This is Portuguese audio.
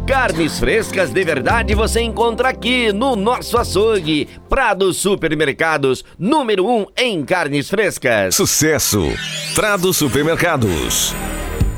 Carnes frescas de verdade você encontra aqui no nosso açougue. Prado Supermercados, número 1 em carnes frescas. Sucesso! Prado Supermercados.